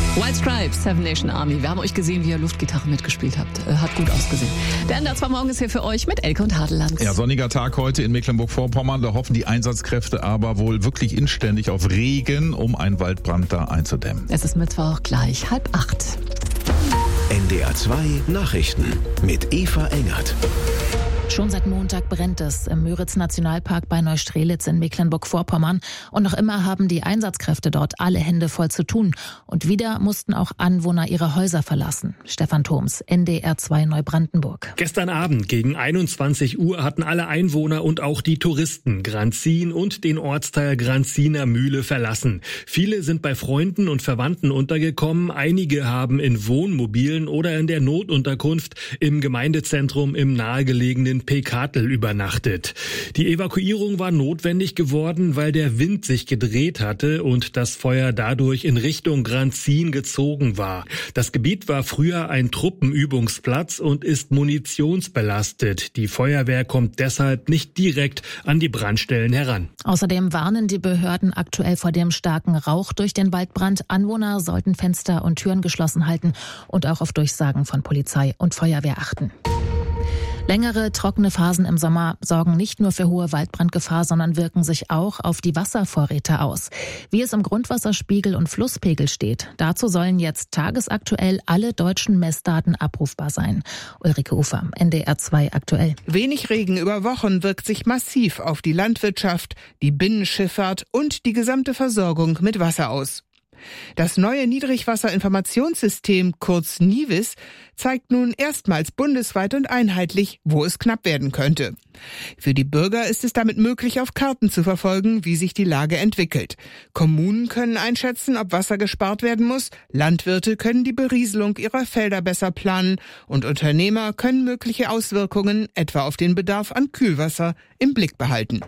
White Stripes, Seven Nation Army. Wir haben euch gesehen, wie ihr Luftgitarre mitgespielt habt. Hat gut ausgesehen. Der NDR 2 Morgen ist hier für euch mit Elke und Hadeland. Ja, sonniger Tag heute in Mecklenburg-Vorpommern. Da hoffen die Einsatzkräfte aber wohl wirklich inständig auf Regen, um einen Waldbrand da einzudämmen. Es ist Mittwoch, gleich 7:30. NDR 2 Nachrichten mit Eva Engert. Schon seit Montag brennt es im Müritz-Nationalpark bei Neustrelitz in Mecklenburg-Vorpommern. Und noch immer haben die Einsatzkräfte dort alle Hände voll zu tun. Und wieder mussten auch Anwohner ihre Häuser verlassen. Stefan Thoms, NDR 2 Neubrandenburg. Gestern Abend gegen 21 Uhr hatten alle Einwohner und auch die Touristen Granzin und den Ortsteil Granziner Mühle verlassen. Viele sind bei Freunden und Verwandten untergekommen. Einige haben in Wohnmobilen oder in der Notunterkunft im Gemeindezentrum im nahegelegenen Pekatel übernachtet. Die Evakuierung war notwendig geworden, weil der Wind sich gedreht hatte und das Feuer dadurch in Richtung Granzin gezogen war. Das Gebiet war früher ein Truppenübungsplatz und ist munitionsbelastet. Die Feuerwehr kommt deshalb nicht direkt an die Brandstellen heran. Außerdem warnen die Behörden aktuell vor dem starken Rauch durch den Waldbrand. Anwohner sollten Fenster und Türen geschlossen halten und auch auf Durchsagen von Polizei und Feuerwehr achten. Längere, trockene Phasen im Sommer sorgen nicht nur für hohe Waldbrandgefahr, sondern wirken sich auch auf die Wasservorräte aus. Wie es im Grundwasserspiegel und Flusspegel steht, dazu sollen jetzt tagesaktuell alle deutschen Messdaten abrufbar sein. Ulrike Ufer, NDR 2 aktuell. Wenig Regen über Wochen wirkt sich massiv auf die Landwirtschaft, die Binnenschifffahrt und die gesamte Versorgung mit Wasser aus. Das neue Niedrigwasserinformationssystem, kurz NIWIS, zeigt nun erstmals bundesweit und einheitlich, wo es knapp werden könnte. Für die Bürger ist es damit möglich, auf Karten zu verfolgen, wie sich die Lage entwickelt. Kommunen können einschätzen, ob Wasser gespart werden muss, Landwirte können die Berieselung ihrer Felder besser planen und Unternehmer können mögliche Auswirkungen, etwa auf den Bedarf an Kühlwasser, im Blick behalten.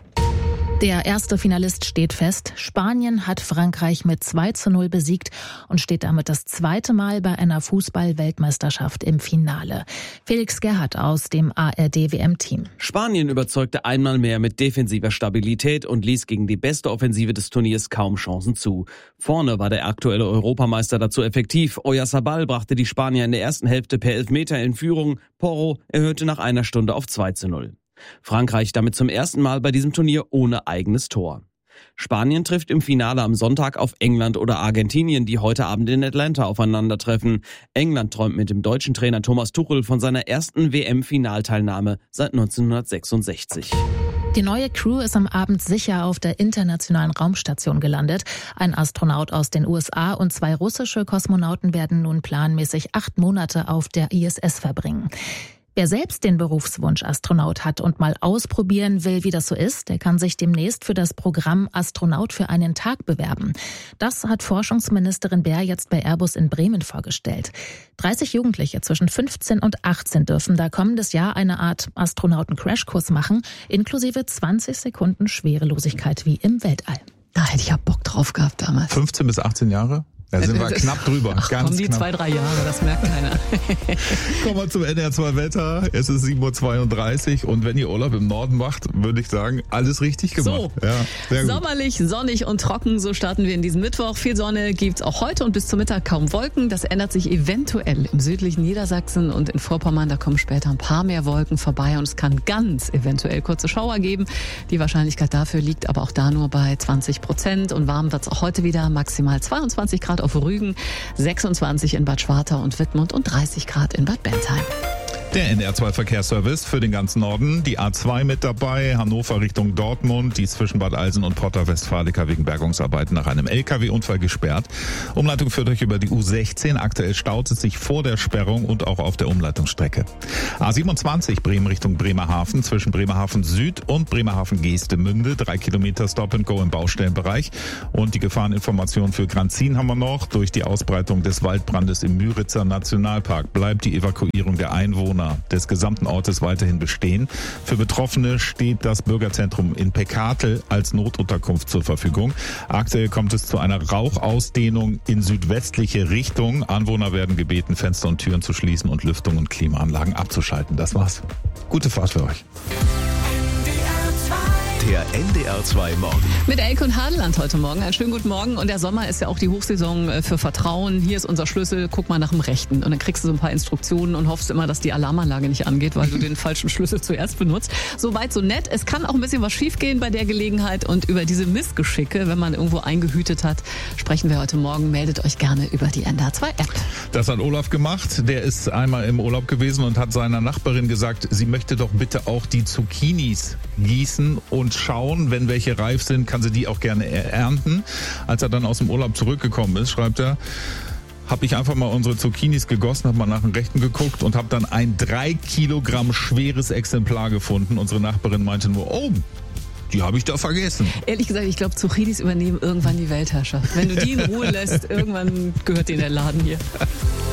Der erste Finalist steht fest. Spanien hat Frankreich mit 2:0 besiegt und steht damit das zweite Mal bei einer Fußball-Weltmeisterschaft im Finale. Felix Gerhardt aus dem ARD-WM-Team. Spanien überzeugte einmal mehr mit defensiver Stabilität und ließ gegen die beste Offensive des Turniers kaum Chancen zu. Vorne war der aktuelle Europameister dazu effektiv. Oyarzabal brachte die Spanier in der ersten Hälfte per Elfmeter in Führung. Porro erhöhte nach einer Stunde auf 2:0. Frankreich damit zum ersten Mal bei diesem Turnier ohne eigenes Tor. Spanien trifft im Finale am Sonntag auf England oder Argentinien, die heute Abend in Atlanta aufeinandertreffen. England träumt mit dem deutschen Trainer Thomas Tuchel von seiner ersten WM-Finalteilnahme seit 1966. Die neue Crew ist am Abend sicher auf der internationalen Raumstation gelandet. Ein Astronaut aus den USA und 2 russische Kosmonauten werden nun planmäßig 8 Monate auf der ISS verbringen. Wer selbst den Berufswunsch Astronaut hat und mal ausprobieren will, wie das so ist, der kann sich demnächst für das Programm Astronaut für einen Tag bewerben. Das hat Forschungsministerin Baer jetzt bei Airbus in Bremen vorgestellt. 30 Jugendliche zwischen 15 und 18 dürfen da kommendes Jahr eine Art Astronauten-Crashkurs machen, inklusive 20 Sekunden Schwerelosigkeit wie im Weltall. Da hätte ich ja Bock drauf gehabt damals. 15 bis 18 Jahre? Da sind wir knapp drüber. Ach, ganz komm, die knapp. 2-3 Jahre, das merkt keiner. Kommen wir zum NDR 2 Wetter. Es ist 7:32 Uhr und wenn ihr Urlaub im Norden macht, würde ich sagen, alles richtig gemacht. So, ja, sehr gut. Sommerlich, sonnig und trocken, so starten wir in diesem Mittwoch. Viel Sonne gibt's auch heute und bis zum Mittag kaum Wolken. Das ändert sich eventuell im südlichen Niedersachsen und in Vorpommern. Da kommen später ein paar mehr Wolken vorbei und es kann ganz eventuell kurze Schauer geben. Die Wahrscheinlichkeit dafür liegt aber auch da nur bei 20%. Und warm wird's auch heute wieder, maximal 22 Grad auf Rügen, 26 in Bad Schwartau und Wittmund und 30 Grad in Bad Bentheim. Der NDR 2 Verkehrsservice für den ganzen Norden. Die A2 mit dabei, Hannover Richtung Dortmund. Die ist zwischen Bad Eilsen und Porta Westfalica wegen Bergungsarbeiten nach einem LKW-Unfall gesperrt. Umleitung führt euch über die U16. Aktuell staut es sich vor der Sperrung und auch auf der Umleitungsstrecke. A27 Bremen Richtung Bremerhaven zwischen Bremerhaven Süd und Bremerhaven Geestemünde. 3 Kilometer Stop-and-Go im Baustellenbereich. Und die Gefahreninformation für Granzin haben wir noch. Durch die Ausbreitung des Waldbrandes im Müritzer Nationalpark bleibt die Evakuierung der Einwohner des gesamten Ortes weiterhin bestehen. Für Betroffene steht das Bürgerzentrum in Pekatel als Notunterkunft zur Verfügung. Aktuell kommt es zu einer Rauchausdehnung in südwestliche Richtung. Anwohner werden gebeten, Fenster und Türen zu schließen und Lüftung und Klimaanlagen abzuschalten. Das war's. Gute Fahrt für euch. NDR 2 Der NDR2 Morgen. Mit Elke und Hadeland heute Morgen. Einen schönen guten Morgen. Und der Sommer ist ja auch die Hochsaison für Vertrauen. Hier ist unser Schlüssel, guck mal nach dem Rechten. Und dann kriegst du so ein paar Instruktionen und hoffst immer, dass die Alarmanlage nicht angeht, weil du den falschen Schlüssel zuerst benutzt. Soweit so nett. Es kann auch ein bisschen was schiefgehen bei der Gelegenheit. Und über diese Missgeschicke, wenn man irgendwo eingehütet hat, sprechen wir heute Morgen. Meldet euch gerne über die NDR2-App. Das hat Olaf gemacht. Der ist einmal im Urlaub gewesen und hat seiner Nachbarin gesagt, sie möchte doch bitte auch die Zucchinis gießen und schauen, wenn welche reif sind, kann sie die auch gerne ernten. Als er dann aus dem Urlaub zurückgekommen ist, schreibt er, habe ich einfach mal unsere Zucchinis gegossen, habe mal nach dem Rechten geguckt und habe dann ein 3 Kilogramm schweres Exemplar gefunden. Unsere Nachbarin meinte nur, oh, die habe ich da vergessen. Ehrlich gesagt, ich glaube, Zucchinis übernehmen irgendwann die Weltherrschaft. Wenn du die in Ruhe lässt, irgendwann gehört dir der Laden hier.